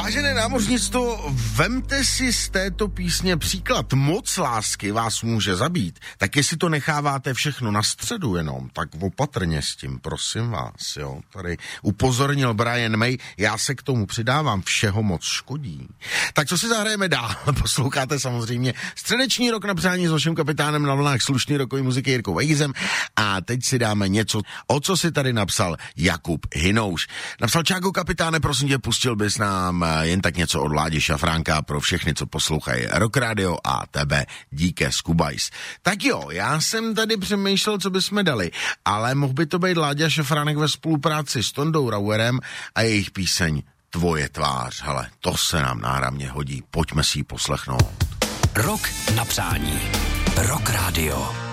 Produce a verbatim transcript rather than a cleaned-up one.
Vážené námořnictvo, vemte si z této písně příklad. Moc lásky vás může zabít. Tak jestli to necháváte všechno na středu jenom, tak opatrně s tím, prosím vás, jo. Tady upozornil Brian May, já se k tomu přidávám, všeho moc škodí. Tak co si zahrajeme dál? Posloucháte samozřejmě středeční rok na přání s vaším kapitánem na vlnách slušný rokový muziky Jirkou Vejzem a teď si dáme něco, o co si tady napsal Jakub Hinouš. Napsal: Čáko kapitáne, prosím tě, pustil bys nám jen tak něco od Ládi Šafránka pro všechny, co poslouchají Rock Radio a tebe díky Skubajs. Tak jo, já jsem tady přemýšlel, co bychom dali, ale mohl by to být Láďa Šafránek ve spolupráci s Tondou Rauerem a jejich píseň Tvoje tvář. Hele, to se nám náramně hodí, pojďme si ji poslechnout. Rok na přání. Rock Radio.